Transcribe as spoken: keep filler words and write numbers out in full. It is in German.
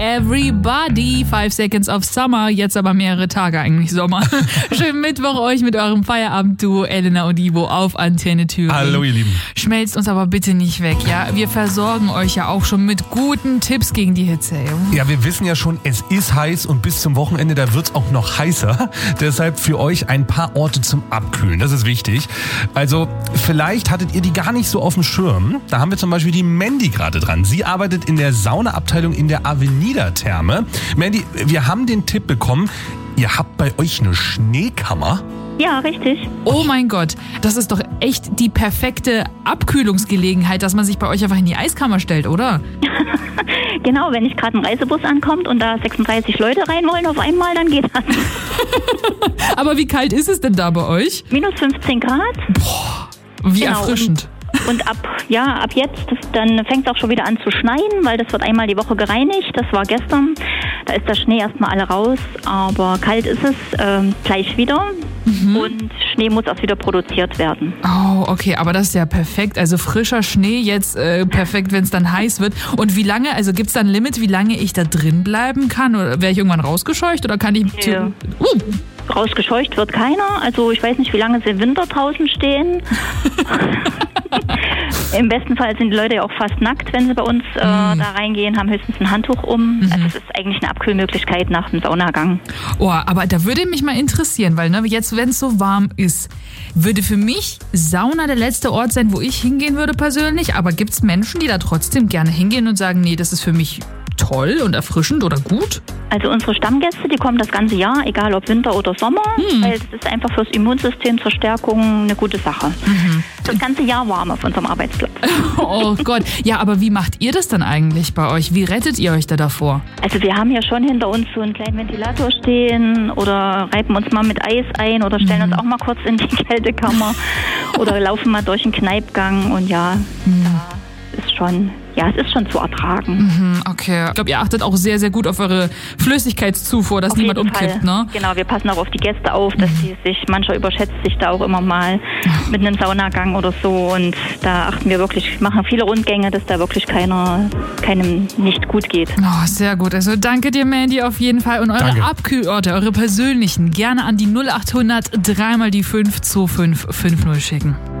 everybody. Five Seconds of Summer. Jetzt aber mehrere Tage eigentlich Sommer. Schönen Mittwoch euch mit eurem Feierabendduo Elena und Ivo auf Antenne Thüringen. Hallo ihr Lieben. Schmelzt uns aber bitte nicht weg, ja? Wir versorgen euch ja auch schon mit guten Tipps gegen die Hitze. Ja, wir wissen ja schon, es ist heiß und bis zum Wochenende, da wird es auch noch heißer. Deshalb für euch ein paar Orte zum Abkühlen. Das ist wichtig. Also vielleicht hattet ihr die gar nicht so auf dem Schirm. Da haben wir zum Beispiel die Mandy gerade dran. Sie arbeitet in der Saunaabteilung in der Avenida Therme. Mandy, wir haben den Tipp bekommen, ihr habt bei euch eine Schneekammer. Ja, richtig. Oh mein Gott, das ist doch echt die perfekte Abkühlungsgelegenheit, dass man sich bei euch einfach in die Eiskammer stellt, oder? Genau, wenn nicht gerade ein Reisebus ankommt und da sechsunddreißig Leute rein wollen auf einmal, dann geht das. Aber wie kalt ist es denn da bei euch? Minus fünfzehn Grad. Boah, wie Genau, erfrischend. Und, und ab, ja, ab jetzt, dann fängt es auch schon wieder an zu schneien, weil das wird einmal die Woche gereinigt. Das war gestern. Da ist der Schnee erstmal alle raus, aber kalt ist es ähm, gleich wieder. Mhm. Und Schnee muss auch wieder produziert werden. Oh, okay, aber das ist ja perfekt. Also frischer Schnee jetzt äh, perfekt, wenn es dann heiß wird. Und wie lange, also gibt es da ein Limit, wie lange ich da drin bleiben kann? Oder wäre ich irgendwann rausgescheucht oder kann ich... Ja. Uh. Rausgescheucht wird keiner. Also ich weiß nicht, wie lange sie im Winter draußen stehen. Im besten Fall sind die Leute ja auch fast nackt, wenn sie bei uns äh, mm. da reingehen, haben höchstens ein Handtuch um. Mhm. Also es ist eigentlich eine Abkühlmöglichkeit nach dem Saunagang. Oh, aber da würde mich mal interessieren, weil ne, jetzt, wenn es so warm ist, würde für mich Sauna der letzte Ort sein, wo ich hingehen würde persönlich. Aber gibt es Menschen, die da trotzdem gerne hingehen und sagen, nee, das ist für mich toll und erfrischend oder gut? Also unsere Stammgäste, die kommen das ganze Jahr, egal ob Winter oder Sommer, hm. weil es ist einfach fürs Immunsystem zur Stärkung eine gute Sache. Mhm. Das ganze Jahr warm auf unserem Arbeitsplatz. Oh Gott, ja, aber wie macht ihr das dann eigentlich bei euch? Wie rettet ihr euch da davor? Also wir haben ja schon hinter uns so einen kleinen Ventilator stehen oder reiben uns mal mit Eis ein oder stellen mhm. uns auch mal kurz in die Kältekammer oder laufen mal durch den Kneipgang und ja, mhm. da ist schon... Ja, es ist schon zu ertragen. Mhm, okay. Ich glaube, ihr achtet auch sehr, sehr gut auf eure Flüssigkeitszufuhr, dass auf niemand jeden umkippt, Fall. Ne? Genau, wir passen auch auf die Gäste auf, dass die sich, mancher überschätzt sich da auch immer mal mit einem Saunagang oder so und da achten wir wirklich, machen viele Rundgänge, dass da wirklich keiner, keinem nicht gut geht. Oh, sehr gut. Also danke dir, Mandy, auf jeden Fall. Und eure danke. Abkühlorte, eure persönlichen, gerne an die null acht hundert drei mal die fünf zwei fünf fünf null schicken.